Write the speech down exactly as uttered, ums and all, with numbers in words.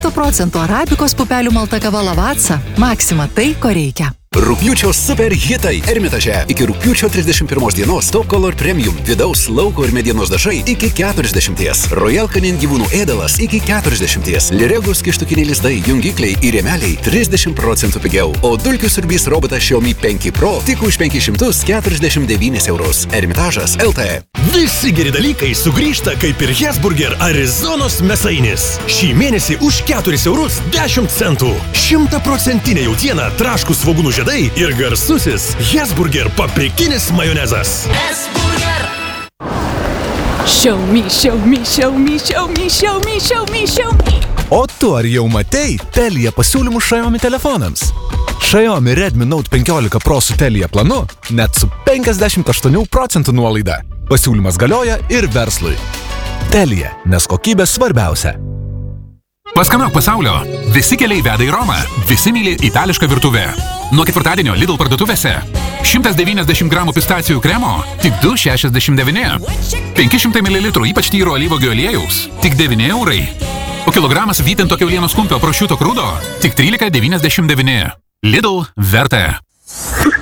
procentų arabikos pupelių malta kava Lavazza. Maxima tai, ko reikia. Rugpjūčio super hitai Ermitaže. Iki rugpjūčio trisdešimt pirmos dienos Top Color Premium vidaus, lauko ir medienos dažai iki keturiasdešimties. Royal Canin gyvūnų ėdalas iki keturiasdešimties. Liregus kištukiniai lizdai, jungikliai ir rėmeliai trisdešimt procentų pigiau. O dulkių siurbys robotas Xiaomi penki Pro tik už penkis šimtus keturiasdešimt devynis eurus. Ermitažas L T. Visi geri dalykai sugrįžta kaip ir Hesburger Arizonos mėsainis. Šį mėnesį už keturis eurus dešimt centų. Šimtaprocentinė jautiena, traškus svogūnų žiedai ir garsusis Hesburger paprikinis majonezas. Hesburger. Show me, show me, show me, show me, show me, show me, show me. O tu ar jau matei Telia pasiūlymų Xiaomi telefonams? Xiaomi Redmi Note penkiolika Pro su Telia planu net su penkiasdešimt aštuonių procentų nuolaida. Pasiūlymas galioja ir verslui. Telia, nes kokybė svarbiausia. Paskanauk pasaulio. Visi keliai veda į Romą. Visi myli itališką virtuvę. Nuo ketvirtadienio Lidl parduotuvėse. šimtas devyniasdešimt gramų pistacijų kremo tik du šešiasdešimt devyni. penki šimtai mililitrų ypač tyro alyvuogių aliejaus tik devyni eurai. O kilogramas vytinto kiaulienos kumpio prosciutto krūdo tik trylika devyniasdešimt devyni. Lidl verta.